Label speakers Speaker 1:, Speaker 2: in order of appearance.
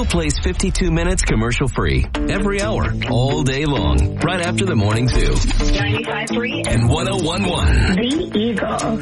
Speaker 1: Eagle plays 52 minutes commercial free every hour, all day long, right after the morning zoo.
Speaker 2: 95.3
Speaker 1: and 101.1.
Speaker 2: The Eagle.